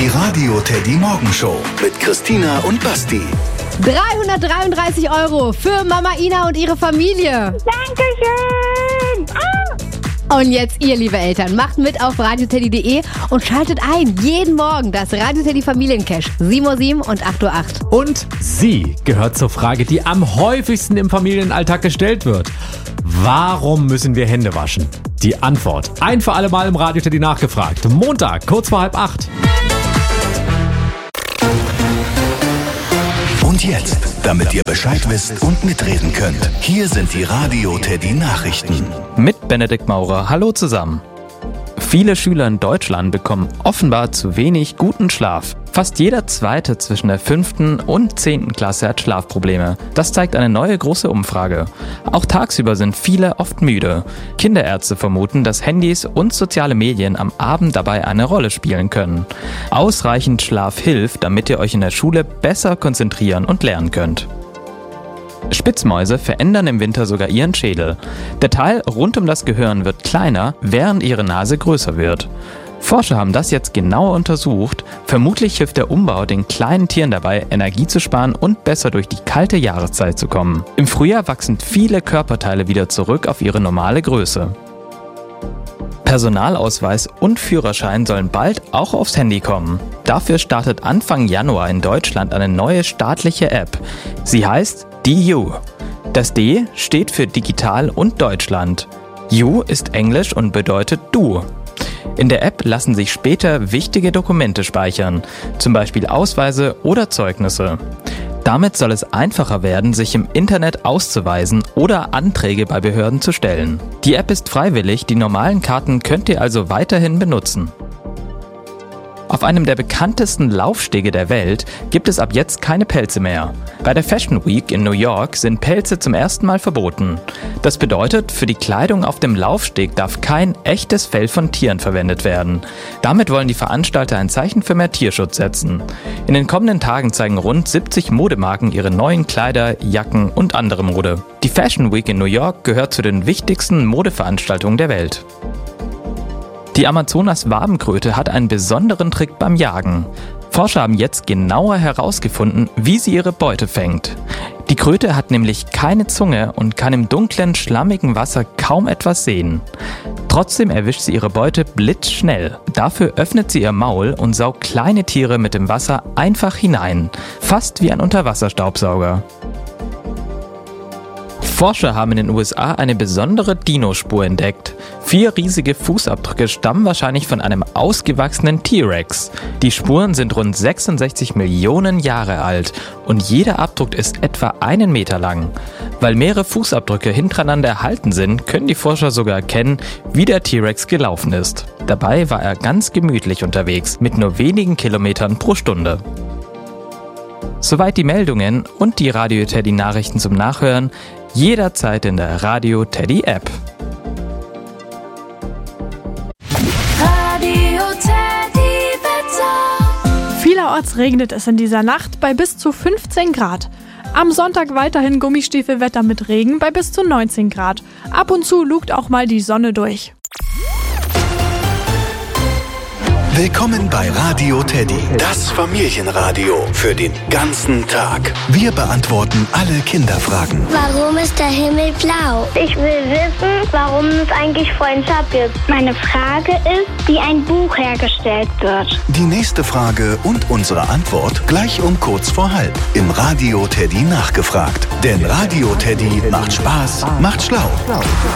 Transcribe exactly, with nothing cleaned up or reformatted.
Die Radio Teddy Morgenshow mit Christina und Basti. dreihundertdreiunddreißig Euro für Mama Ina und ihre Familie. Dankeschön. Ah. Und jetzt ihr, liebe Eltern, macht mit auf radioteddy punkt de und schaltet ein. Jeden Morgen das Radio Teddy Familiencash. sieben Uhr sieben und acht Uhr acht. Und sie gehört zur Frage, die am häufigsten im Familienalltag gestellt wird. Warum müssen wir Hände waschen? Die Antwort ein für alle Mal im Radio Teddy nachgefragt. Montag, kurz vor halb acht. Und jetzt, damit ihr Bescheid wisst und mitreden könnt, hier sind die Radio Teddy Nachrichten. Mit Benedikt Maurer. Hallo zusammen. Viele Schüler in Deutschland bekommen offenbar zu wenig guten Schlaf. Fast jeder Zweite zwischen der fünften und zehnten Klasse hat Schlafprobleme. Das zeigt eine neue große Umfrage. Auch tagsüber sind viele oft müde. Kinderärzte vermuten, dass Handys und soziale Medien am Abend dabei eine Rolle spielen können. Ausreichend Schlaf hilft, damit ihr euch in der Schule besser konzentrieren und lernen könnt. Spitzmäuse verändern im Winter sogar ihren Schädel. Der Teil rund um das Gehirn wird kleiner, während ihre Nase größer wird. Forscher haben das jetzt genauer untersucht. Vermutlich hilft der Umbau den kleinen Tieren dabei, Energie zu sparen und besser durch die kalte Jahreszeit zu kommen. Im Frühjahr wachsen viele Körperteile wieder zurück auf ihre normale Größe. Personalausweis und Führerschein sollen bald auch aufs Handy kommen. Dafür startet Anfang Januar in Deutschland eine neue staatliche App. Sie heißt D U. Das D steht für Digital und Deutschland. U ist Englisch und bedeutet Du. In der App lassen sich später wichtige Dokumente speichern, zum Beispiel Ausweise oder Zeugnisse. Damit soll es einfacher werden, sich im Internet auszuweisen oder Anträge bei Behörden zu stellen. Die App ist freiwillig, die normalen Karten könnt ihr also weiterhin benutzen. Auf einem der bekanntesten Laufstege der Welt gibt es ab jetzt keine Pelze mehr. Bei der Fashion Week in New York sind Pelze zum ersten Mal verboten. Das bedeutet, für die Kleidung auf dem Laufsteg darf kein echtes Fell von Tieren verwendet werden. Damit wollen die Veranstalter ein Zeichen für mehr Tierschutz setzen. In den kommenden Tagen zeigen rund siebzig Modemarken ihre neuen Kleider, Jacken und andere Mode. Die Fashion Week in New York gehört zu den wichtigsten Modeveranstaltungen der Welt. Die Amazonas-Wabenkröte hat einen besonderen Trick beim Jagen. Forscher haben jetzt genauer herausgefunden, wie sie ihre Beute fängt. Die Kröte hat nämlich keine Zunge und kann im dunklen, schlammigen Wasser kaum etwas sehen. Trotzdem erwischt sie ihre Beute blitzschnell. Dafür öffnet sie ihr Maul und saugt kleine Tiere mit dem Wasser einfach hinein. Fast wie ein Unterwasserstaubsauger. Forscher haben in den U S A eine besondere Dinospur entdeckt. Vier riesige Fußabdrücke stammen wahrscheinlich von einem ausgewachsenen T-Rex. Die Spuren sind rund sechsundsechzig Millionen Jahre alt und jeder Abdruck ist etwa einen Meter lang. Weil mehrere Fußabdrücke hintereinander erhalten sind, können die Forscher sogar erkennen, wie der T-Rex gelaufen ist. Dabei war er ganz gemütlich unterwegs, mit nur wenigen Kilometern pro Stunde. Soweit die Meldungen und die Radio Teddy Nachrichten zum Nachhören, jederzeit in der Radio Teddy App. Radio Teddy Wetter. Vielerorts regnet es in dieser Nacht bei bis zu fünfzehn Grad. Am Sonntag weiterhin Gummistiefelwetter mit Regen bei bis zu neunzehn Grad. Ab und zu lugt auch mal die Sonne durch. Willkommen bei Radio Teddy, das Familienradio für den ganzen Tag. Wir beantworten alle Kinderfragen. Warum ist der Himmel blau? Ich will wissen, warum es eigentlich Freundschaft gibt. Meine Frage ist, wie ein Buch hergestellt wird. Die nächste Frage und unsere Antwort gleich um kurz vor halb im Radio Teddy nachgefragt. Denn Radio Teddy macht Spaß, macht schlau.